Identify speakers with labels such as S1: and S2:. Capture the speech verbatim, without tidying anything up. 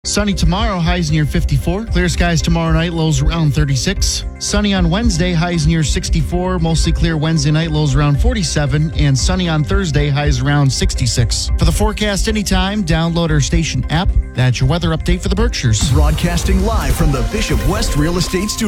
S1: Sunny tomorrow, highs near fifty-four. Clear skies tomorrow night, lows around thirty-six. Sunny on Wednesday, highs near sixty-four. Mostly clear Wednesday night, lows around forty-seven. And sunny on Thursday, highs around sixty-six. For the forecast anytime, download our station app. That's your weather update for the Berkshires.
S2: Broadcasting live from the Bishop West Real Estate Studio.